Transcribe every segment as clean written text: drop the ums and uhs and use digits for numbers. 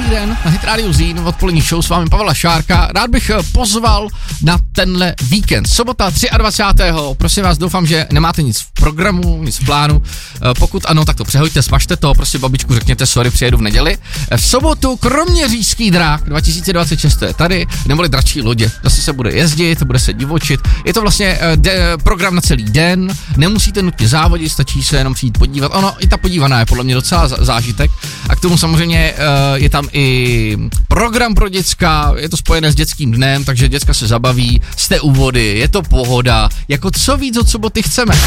den, na Hit Radio Zín, odpolední show s vámi Pavla Šárka. Rád bych pozval na tenhle víkend. Sobota 23. Prosím vás, doufám, že nemáte nic v programu, nic v plánu. Pokud ano, tak to přehoďte, smažte to, prostě babičku řekněte, sorry, přijedu v neděli. V sobotu Kroměřížský dráh 2026 je tady, neboli Dračí lodě. Zase se bude jezdit, bude se divočit. Je to vlastně program na celý den, nemusíte nutně závodit, stačí se jenom přijít podívat. Ono, i ta podívaná je podle mě docela zážitek. A k tomu samozřejmě je tam i program pro děcka, je to spojené s dětským dnem, takže děcka se zabaví, jste u vody, je to pohoda, jako co víc od soboty chceme.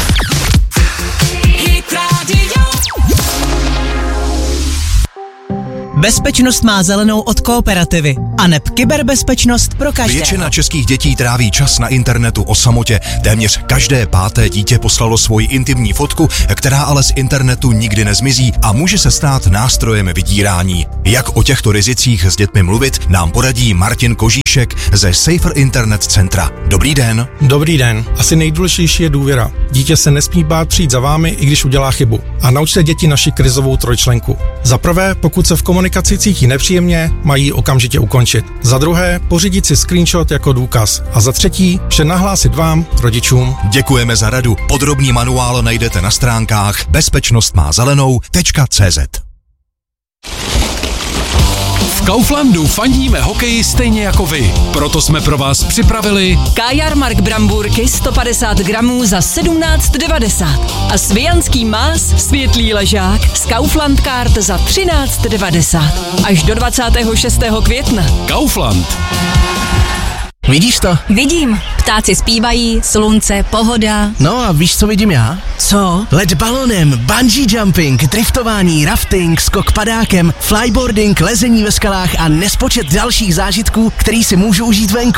Bezpečnost má zelenou od Kooperativy a neb kyberbezpečnost pro každého. Většina českých dětí tráví čas na internetu o samotě. Téměř každé páté dítě poslalo svoji intimní fotku, která ale z internetu nikdy nezmizí a může se stát nástrojem vydírání. Jak o těchto rizicích s dětmi mluvit, nám poradí Martin Kožíšek ze Safer Internet Centra. Dobrý den. Dobrý den. Asi nejdůležitější je důvěra. Dítě se nesmí bát přijít za vámi, i když udělá chybu. A naučte děti naši krizovou trojčlenku. Za prvé, pokud se v komunikaci cítí nepříjemně, mají okamžitě ukončit. Za druhé, pořídit si screenshot jako důkaz. A za třetí, vše nahlásit vám, rodičům. Děkujeme za radu. Podrobný manuál najdete na stránkách bezpečnostmázelenou.cz. V Kauflandu fandíme hokeji stejně jako vy. Proto jsme pro vás připravili Kajarmark Bramburky 150 gramů za 17,90 a Svijanský más světlý ležák z Kaufland Card za 13,90 až do 26. května. Kaufland. Vidíš to? Vidím. Ptáci zpívají, slunce, pohoda. No a víš, co vidím já? Co? Let balonem, bungee jumping, driftování, rafting, skok padákem, flyboarding, lezení ve skalách a nespočet dalších zážitků, který si můžu užít venku.